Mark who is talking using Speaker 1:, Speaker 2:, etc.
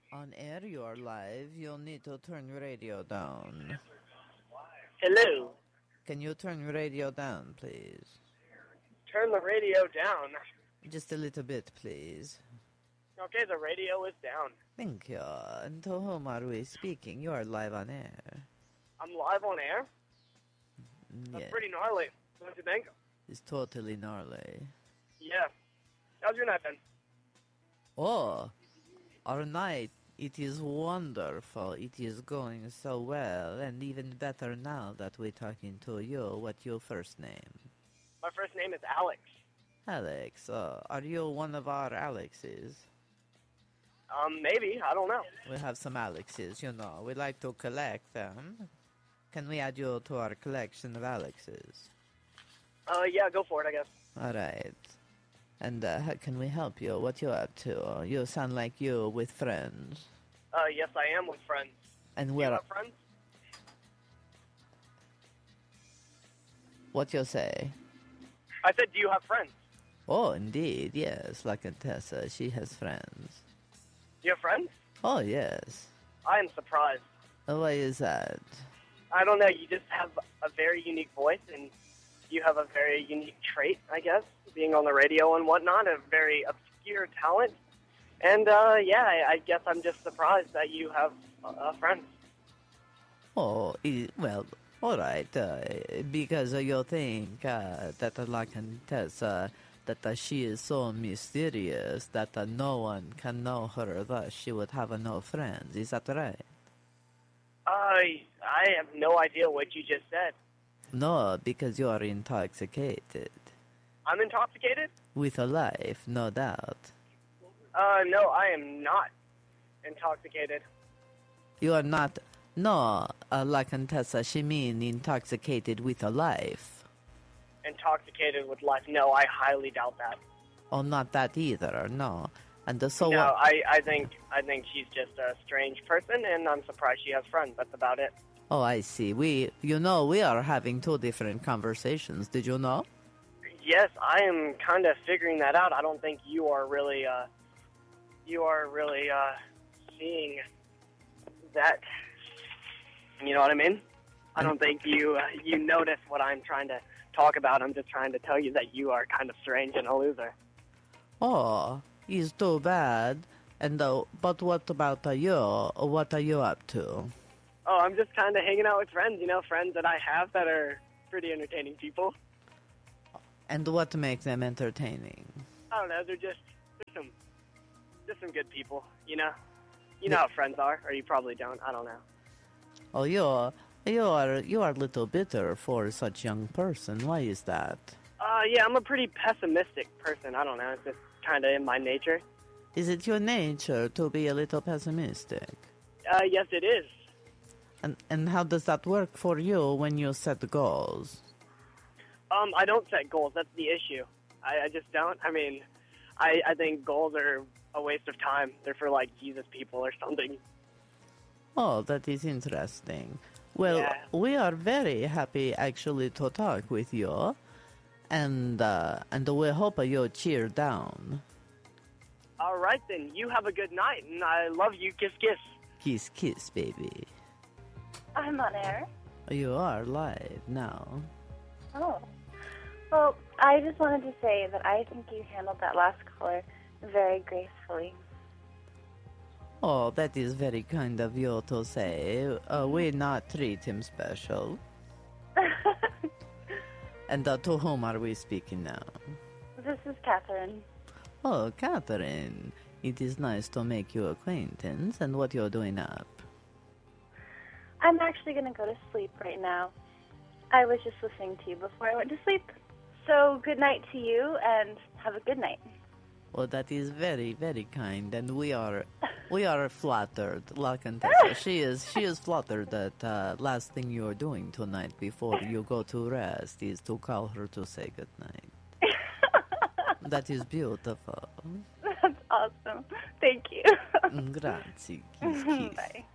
Speaker 1: On air, you are live. You'll need to turn your radio down.
Speaker 2: Hello.
Speaker 1: Can you turn your radio down, please?
Speaker 2: Turn the radio down.
Speaker 1: Just a little bit, please.
Speaker 2: Okay, the radio is down.
Speaker 1: Thank you. And to whom are we speaking? You are live on air.
Speaker 2: I'm live on air? That's
Speaker 1: Yeah,
Speaker 2: pretty gnarly, don't you think?
Speaker 1: it's totally gnarly.
Speaker 2: Yeah. How's your night been?
Speaker 1: Oh, our night, it is wonderful. It is going so well, and even better now that we're talking to you. What's your first name?
Speaker 2: My first name is Alex.
Speaker 1: Alex. Are you one of our Alexes?
Speaker 2: Maybe. I don't know.
Speaker 1: We have some Alexes, you know. We like to collect them. Can we add you to our collection of Alexes?
Speaker 2: Yeah, go for it, I guess.
Speaker 1: All right. And how can we help you? What you up to? You sound like you with friends.
Speaker 2: Yes, I am with friends.
Speaker 1: And
Speaker 2: Do you
Speaker 1: where?
Speaker 2: have friends?
Speaker 1: What you say?
Speaker 2: I said, do you have friends?
Speaker 1: Oh, indeed, yes. Like Tessa, she has friends.
Speaker 2: Do you have friends?
Speaker 1: Oh, yes.
Speaker 2: I am surprised.
Speaker 1: Why is that?
Speaker 2: I don't know, you just have a very unique voice, and you have a very unique trait, I guess, being on the radio and whatnot, a very obscure talent. And, yeah, I guess I'm just surprised that you have friends.
Speaker 1: Oh, well, all right. Because you think that like Tessa, that she is so mysterious that no one can know her, thus she would have no friends. Is that right?
Speaker 2: I have no idea what you just said.
Speaker 1: No, because you are intoxicated.
Speaker 2: I'm intoxicated?
Speaker 1: With a life, no doubt.
Speaker 2: No, I am not intoxicated.
Speaker 1: You are not... No, like Tessa, she mean intoxicated with a life.
Speaker 2: Intoxicated with life? No, I highly doubt that.
Speaker 1: Oh, not that either, no. And so
Speaker 2: No,
Speaker 1: what...
Speaker 2: I think she's just a strange person, and I'm surprised she has friends. That's about it.
Speaker 1: Oh, I see. We are having two different conversations. Did you know?
Speaker 2: Yes, I am kind of figuring that out. I don't think you are really seeing that. You know what I mean? I don't think you notice what I'm trying to talk about. I'm just trying to tell you that you are kind of strange and a loser.
Speaker 1: Oh, it's too bad. And but what about you? What are you up to?
Speaker 2: Oh, I'm just kind of hanging out with friends, friends that I have that are pretty entertaining people.
Speaker 1: And what makes them entertaining?
Speaker 2: I don't know, they're some good people, You know how friends are, or you probably don't, I don't know.
Speaker 1: Oh, you are a little bitter for such young person. Why is that?
Speaker 2: Yeah, I'm a pretty pessimistic person. I don't know, it's just kind of in my nature.
Speaker 1: Is it your nature to be a little pessimistic?
Speaker 2: Yes, it is.
Speaker 1: And how does that work for you when you set goals?
Speaker 2: I don't set goals. That's the issue. I just don't. I mean, I think goals are a waste of time. They're for, like, Jesus people or something.
Speaker 1: Oh, that is interesting. Well,
Speaker 2: yeah.
Speaker 1: We are very happy, actually, to talk with you. And we hope you cheer down.
Speaker 2: All right, then. You have a good night, and I love you. Kiss, kiss.
Speaker 1: Kiss, kiss, baby.
Speaker 3: I'm on air.
Speaker 1: You are live now.
Speaker 3: Oh. Well, I just wanted to say that I think you handled that last caller very gracefully.
Speaker 1: Oh, that is very kind of you to say. We not treat him special. And to whom are we speaking now?
Speaker 3: This is Catherine.
Speaker 1: Oh, Catherine. It is nice to make your acquaintance. And what you're doing up?
Speaker 3: I'm actually going to go to sleep right now. I was just listening to you before I went to sleep. So good night to you, and have a good night.
Speaker 1: Well, that is very, very kind, and we are flattered. Like Tessa, she is flattered that last thing you are doing tonight before you go to rest is to call her to say good night. That is beautiful.
Speaker 3: That's awesome. Thank you.
Speaker 1: Grazie. Kiss, kiss.
Speaker 3: Bye.